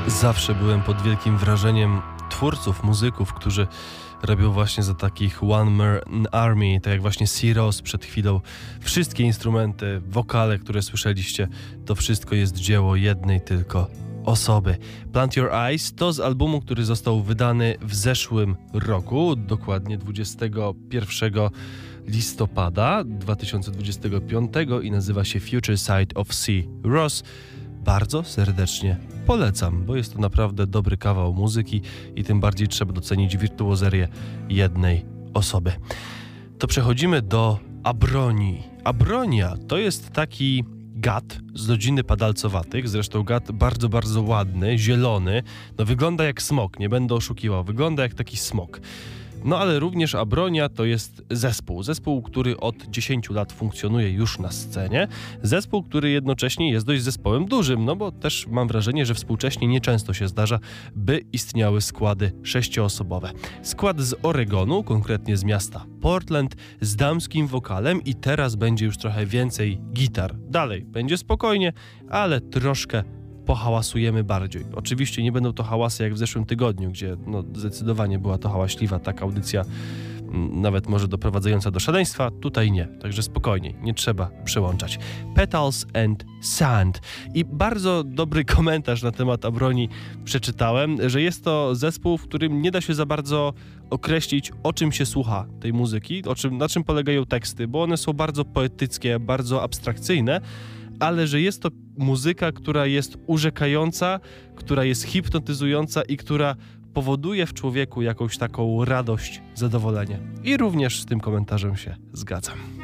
Zawsze byłem pod wielkim wrażeniem twórców, muzyków, którzy robią właśnie za takich One Man Army, tak jak właśnie C-Ross przed chwilą. Wszystkie instrumenty, wokale, które słyszeliście, to wszystko jest dzieło jednej tylko osoby. Plant Your Eyes to z albumu, który został wydany w zeszłym roku, dokładnie 21 listopada 2025 i nazywa się Future Side of C-Ross. Bardzo serdecznie polecam, bo jest to naprawdę dobry kawał muzyki i tym bardziej trzeba docenić wirtuozerię jednej osoby. To przechodzimy do Abronii. Abronia to jest taki gad z rodziny padalcowatych, zresztą gad bardzo, bardzo ładny, zielony, no wygląda jak smok, nie będę oszukiwał, wygląda jak taki smok. No ale również Abronia to jest zespół, który od 10 lat funkcjonuje już na scenie, zespół, który jednocześnie jest dość zespołem dużym, no bo też mam wrażenie, że współcześnie nieczęsto się zdarza, by istniały składy 6-osobowe. Skład z Oregonu, konkretnie z miasta Portland, z damskim wokalem i teraz będzie już trochę więcej gitar. Dalej, będzie spokojnie, ale troszkę pohałasujemy bardziej. Oczywiście nie będą to hałasy jak w zeszłym tygodniu, gdzie no, zdecydowanie była to hałaśliwa taka audycja, nawet może doprowadzająca do szaleństwa. Tutaj nie, także spokojniej, nie trzeba przełączać. Petals and Sand. I bardzo dobry komentarz na temat Abronii przeczytałem, że jest to zespół, w którym nie da się za bardzo określić, o czym się słucha tej muzyki, na czym polegają teksty, bo one są bardzo poetyckie, bardzo abstrakcyjne, ale że jest to muzyka, która jest urzekająca, która jest hipnotyzująca i która powoduje w człowieku jakąś taką radość, zadowolenie. I również z tym komentarzem się zgadzam.